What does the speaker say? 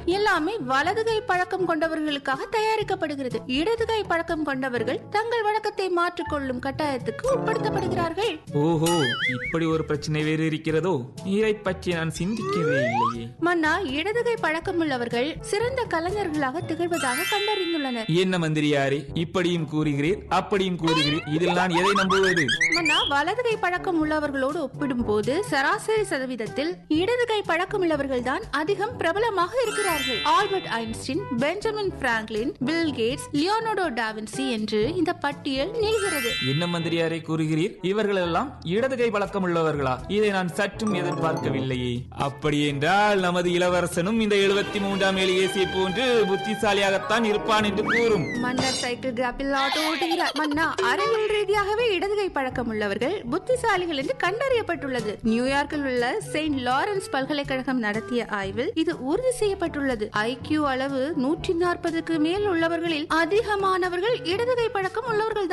எல்லாமே வலதுகை பழக்கம் கொண்டவர்களுக்காக தயாரிக்கப்படுகிறது. இடதுகை பழக்கம் கொண்டவர்கள் தங்கள் வழக்கத்தை மாற்றிக்கொள்ளும் கட்டாயத்துக்கு உட்படுத்தப்படுகிறார்கள். ஓஹோ, இப்படி ஒரு பிரச்சனை வேறு இருக்கிறதோ? இதை பற்றி நான் சிந்திக்கவே இல்லையே. மன்னா, இடதுகை பழக்கம் உள்ளவர்கள் சிறந்த கலைஞர்களாக திகழ்வதாக கண்டறிந்துள்ளனர். என்ன மந்திரியாரே, இப்படியும் கூறுகிறீர் அப்படியும் கூறுகிறீர், இதில் நான் எதை நம்புவது? மன்னா, வலதுகை பழக்கம் உள்ளவர்களோடு ஒப்பிடும் போது சராசரி சதவீதத்தில் இடதுகை பழக்கம் உள்ளவர்கள் தான் அதிகம் பிரபலமாக இருக்கிறார்கள். Albert Einstein, Benjamin Franklin, bill Gates, Leonardo da Vinci என்று இந்த பட்டியல் நீள்கிறது. என்ன மந்திரியாரே கூறுகிறீர்? இவர்கள் எல்லாம் இடதுகை பழக்கம் உள்ளவர்களா? இதை நான் சற்றும் எதிர்பார்க்கவில்லையே. அப்படி என்றால் நமது இளவரசனும் இந்த 73ஆம் ஏசியை போன்று புத்திசாலியாகத்தான் இருப்பான் என்று கூறும். மன்னர் சைக்கிள் கிராப்பில் ஆட்டோ ஓட்டுகிறார். மன்னா, அறிவியல் ரீதியாகவே இடதுகை பழக்கம் உள்ளவர்கள் புத்திசாலிகள் என்று கண்டறியப்பட்டுள்ளது. நியூயார்க்கில் உள்ள செயின்ட் லாரன்ஸ் பல்கலைக்கழகம் நடத்திய ஆய்வில் இது உறுதி செய்யப்பட்டுள்ளது. IQ அளவு 140க்கு மேல் உள்ளவர்களில் அதிகமானவர்கள் இடதுகை பழக்கம் உள்ளவர்கள்.